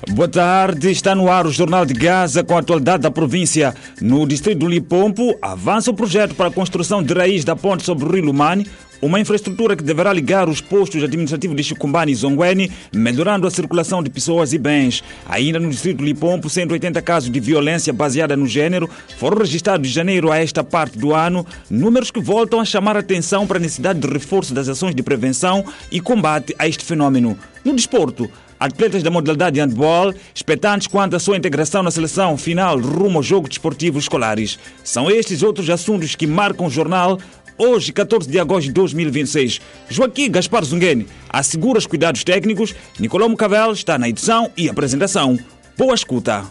Boa tarde, está no ar o Jornal de Gaza com a atualidade da província. No distrito do Limpopo, avança o projeto para a construção de raiz da ponte sobre o Rio Lumani, uma infraestrutura que deverá ligar os postos administrativos de Chicumbani e Zonguene, melhorando a circulação de pessoas e bens. Ainda no distrito do Limpopo, 180 casos de violência baseada no género foram registrados de janeiro a esta parte do ano, números que voltam a chamar a atenção para a necessidade de reforço das ações de prevenção e combate a este fenómeno. No desporto, atletas da modalidade de handball, expectantes quanto à sua integração na seleção final rumo ao jogo desportivo escolares. São estes outros assuntos que marcam o jornal hoje, 14 de agosto de 2026. Joaquim Gaspar Zunguene assegura os cuidados técnicos. Nicolau Mucavel está na edição e apresentação. Boa escuta.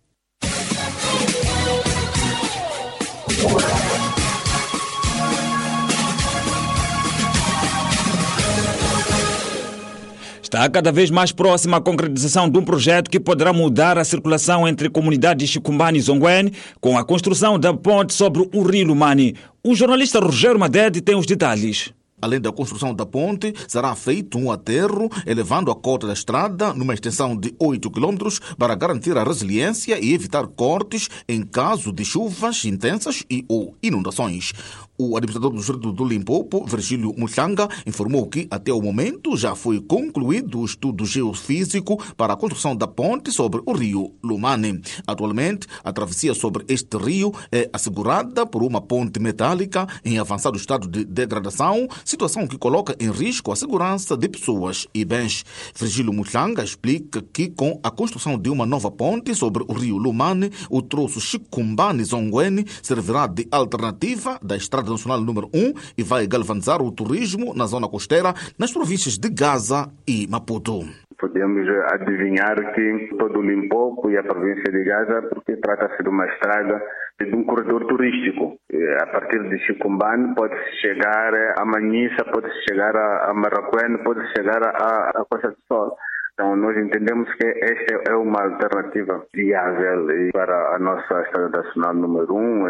Está cada vez mais próxima a concretização de um projeto que poderá mudar a circulação entre comunidades de Chicumbani e Zonguene com a construção da ponte sobre o Rio Lumani. O jornalista Rogério Madede tem os detalhes. Além da construção da ponte, será feito um aterro elevando a cota da estrada numa extensão de 8 km para garantir a resiliência e evitar cortes em caso de chuvas intensas e ou inundações. O administrador do distrito do Limpopo, Virgílio Muxanga, informou que até o momento já foi concluído o estudo geofísico para a construção da ponte sobre o rio Lumani. Atualmente, a travessia sobre este rio é assegurada por uma ponte metálica em avançado estado de degradação, situação que coloca em risco a segurança de pessoas e bens. Virgílio Muxanga explica que com a construção de uma nova ponte sobre o rio Lumani, o troço Chicumbani-Zonguene servirá de alternativa da estrada nacional número 1 e vai galvanizar o turismo na zona costeira nas províncias de Gaza e Maputo. Podemos adivinhar que todo o Limpopo e a província de Gaza, porque trata-se de uma estrada de um corredor turístico. A partir de Chicumbani pode-se chegar a Manhissa, pode-se chegar a Maracuene, pode-se chegar a Costa do Sol. Então, nós entendemos que esta é uma alternativa viável para a nossa estrada nacional número 1,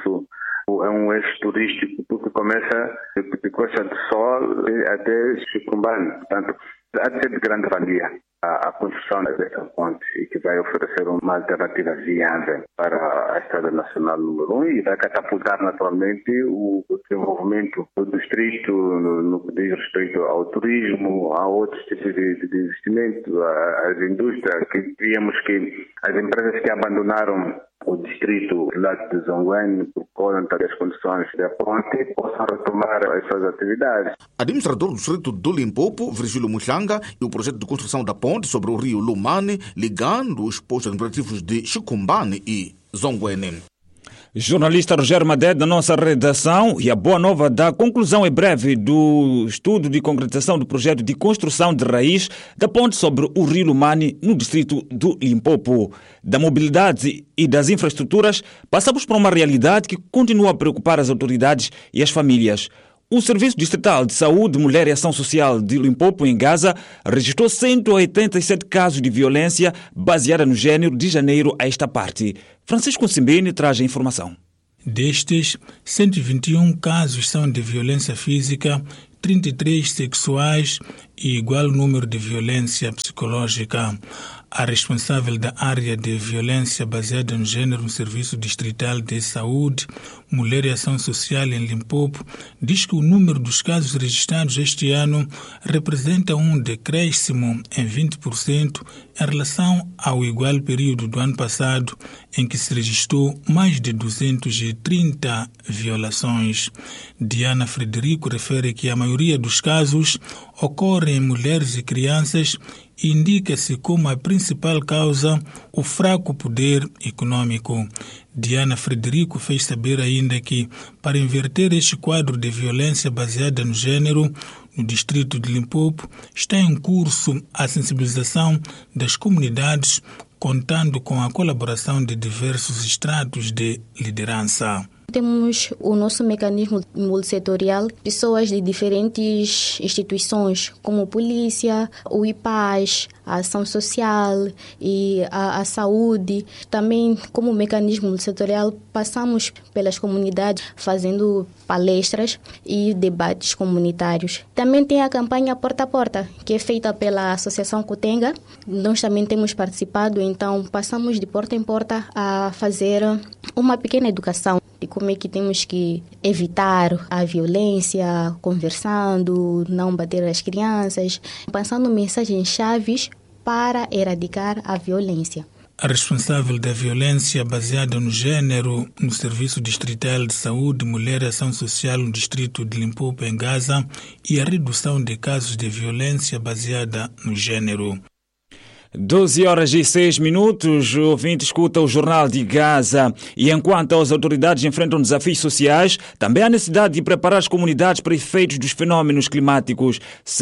é um eixo turístico porque começa de Costa do Sol até Chicumbani. Portanto, há de ser de grande valia a construção desta ponte e que vai oferecer uma alternativa viável para a estrada nacional número 1 e vai catapultar naturalmente o desenvolvimento do distrito no que diz respeito ao turismo, a outros tipos de investimento, às indústrias, que queríamos que as empresas que abandonaram o distrito do lado de Zonguene por conta das condições da ponte possam retomar as suas atividades. Administrador do distrito do Limpopo, Virgílio Muxanga, e o projeto de construção da ponte sobre o rio Lumani, ligando os postos administrativos de Chicumbani e Zonguene. Jornalista Rogério Madede da nossa redação, e a boa nova da conclusão em breve do estudo de concretização do projeto de construção de raiz da ponte sobre o Rio Lumani no distrito do Limpopo. Da mobilidade e das infraestruturas, passamos para uma realidade que continua a preocupar as autoridades e as famílias. O Serviço Distrital de Saúde, Mulher e Ação Social de Limpopo, em Gaza, registrou 187 casos de violência baseada no género de janeiro a esta parte. Francisco Simbeni traz a informação. Destes, 121 casos são de violência física, 33 sexuais e igual número de violência psicológica. A responsável da área de violência baseada no género no Serviço Distrital de Saúde, Mulher e Ação Social em Limpopo, diz que o número dos casos registrados este ano representa um decréscimo em 20% em relação ao igual período do ano passado, em que se registrou mais de 230 violações. Diana Frederico refere que a maioria dos casos ocorre em mulheres e crianças e indica-se como a principal causa o fraco poder econômico. Diana Frederico fez saber ainda que, para inverter este quadro de violência baseada no género, no distrito de Limpopo, está em curso a sensibilização das comunidades, contando com a colaboração de diversos estratos de liderança. Temos o nosso mecanismo multissetorial, pessoas de diferentes instituições, como polícia, o IPAS, a ação social e a saúde. Também, como mecanismo multissetorial, passamos pelas comunidades fazendo palestras e debates comunitários. Também tem a campanha Porta a Porta, que é feita pela Associação Cutenga. Nós também temos participado, então passamos de porta em porta a fazer uma pequena educação de como é que temos que evitar a violência, conversando, não bater as crianças, passando mensagens chaves para erradicar a violência. A responsável da violência baseada no gênero no Serviço Distrital de Saúde, Mulher e Ação Social no Distrito de Limpopo, em Gaza, e a redução de casos de violência baseada no gênero. 12h06, o ouvinte escuta o Jornal de Gaza. E enquanto as autoridades enfrentam desafios sociais, também há necessidade de preparar as comunidades para efeitos dos fenômenos climáticos.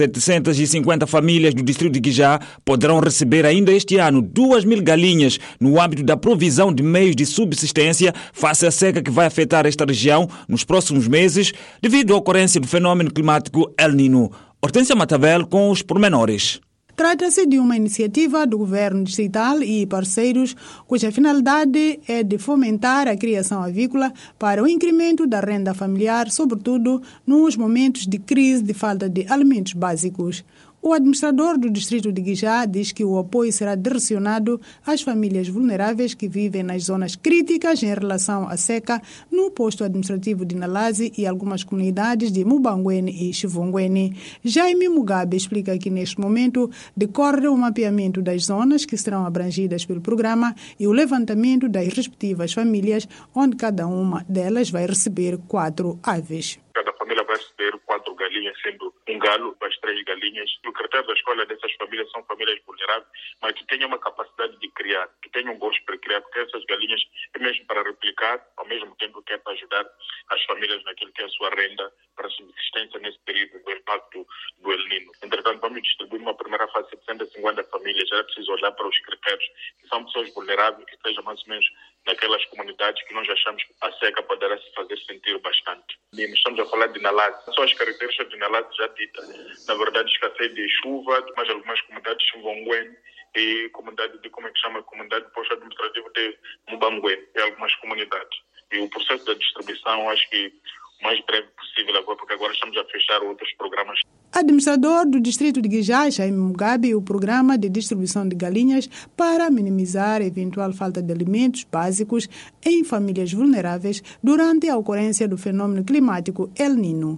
750 famílias do distrito de Guijá poderão receber ainda este ano 2.000 galinhas no âmbito da provisão de meios de subsistência face à seca que vai afetar esta região nos próximos meses devido à ocorrência do fenômeno climático El Niño. Hortência Matavel com os pormenores. Trata-se de uma iniciativa do governo distrital e parceiros cuja finalidade é de fomentar a criação avícola para o incremento da renda familiar, sobretudo nos momentos de crise de falta de alimentos básicos. O administrador do distrito de Guijá diz que o apoio será direcionado às famílias vulneráveis que vivem nas zonas críticas em relação à seca no posto administrativo de Nalazi e algumas comunidades de Mubanguene e Chivonguene. Jaime Mugabe explica que neste momento decorre o mapeamento das zonas que serão abrangidas pelo programa e o levantamento das respectivas famílias, onde cada uma delas vai receber 4 aves. Cada família vai receber 4 galinhas, sendo um galo, mais 3 galinhas. O critério da escolha dessas famílias são famílias vulneráveis, mas que tenham uma capacidade de criar, que tenham um gosto para criar, porque essas galinhas é mesmo para replicar, ao mesmo tempo que é para ajudar as famílias naquilo que é a sua renda para a subsistência nesse período do impacto do El Niño. Entretanto, vamos distribuir uma primeira fase de 750 famílias. Já é preciso olhar para os critérios, que são pessoas vulneráveis, que estejam mais ou menos naquelas comunidades que nós achamos que a seca poderá se fazer sentir bastante. E nós estamos a falar de Nalazi. São as características de Nalazi já ditas. Na verdade, escassez de chuva, mas algumas comunidades de Chivonguene e comunidade de, comunidade de posto administrativo de Mubanguene e algumas comunidades. E o processo da distribuição, acho que o mais breve possível agora, porque agora estamos a fechar outros programas. Administrador do distrito de Guijá, Jaime Mugabe, o programa de distribuição de galinhas para minimizar a eventual falta de alimentos básicos em famílias vulneráveis durante a ocorrência do fenômeno climático El Niño.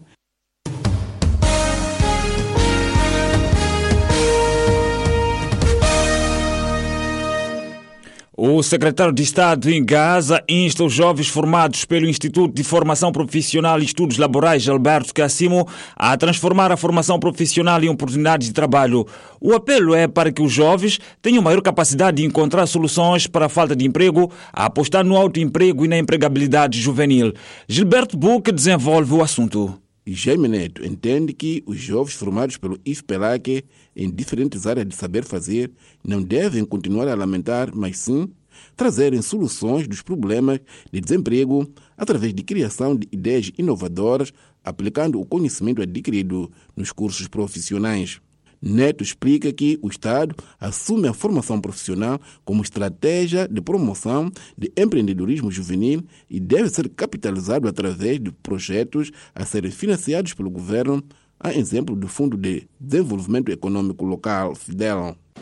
O secretário de Estado em Gaza insta os jovens formados pelo Instituto de Formação Profissional e Estudos Laborais Alberto Cassimo a transformar a formação profissional em oportunidades de trabalho. O apelo é para que os jovens tenham maior capacidade de encontrar soluções para a falta de emprego, a apostar no autoemprego e na empregabilidade juvenil. Gilberto Buque desenvolve o assunto. Jaime Neto entende que os jovens formados pelo IFPELAC em diferentes áreas de saber fazer não devem continuar a lamentar, mas sim trazerem soluções dos problemas de desemprego através de criação de ideias inovadoras, aplicando o conhecimento adquirido nos cursos profissionais. Neto explica que o Estado assume a formação profissional como estratégia de promoção de empreendedorismo juvenil e deve ser capitalizado através de projetos a serem financiados pelo governo, a exemplo do Fundo de Desenvolvimento Econômico Local, FIDEL.